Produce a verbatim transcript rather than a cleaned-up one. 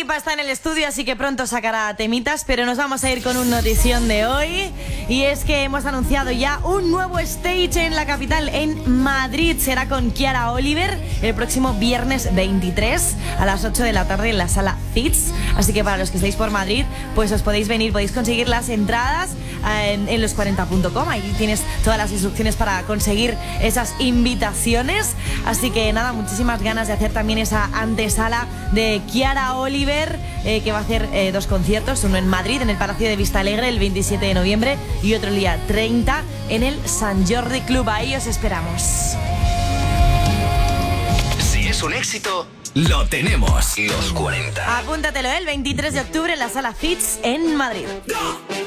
Lipa está en el estudio, así que pronto sacará temitas, pero nos vamos a ir con un notición de hoy. Y es que hemos anunciado ya un nuevo stage en la capital, en Madrid. Será con Chiara Oliver el próximo viernes veintitrés a las ocho de la tarde en la sala Fitz. Así que para los que estéis por Madrid, pues os podéis venir, podéis conseguir las entradas en, en los cuarenta punto com. Ahí tienes todas las instrucciones para conseguir esas invitaciones. Así que nada, muchísimas ganas de hacer también esa antesala de Chiara Oliver, eh, que va a hacer eh, dos conciertos, uno en Madrid, en el Palacio de Vista Alegre, el veintisiete de noviembre, y otro el día treinta en el Sant Jordi Club. Ahí os esperamos. Si es un éxito, lo tenemos. Los cuarenta. Apúntatelo, el veintitrés de octubre en la sala Fitz en Madrid.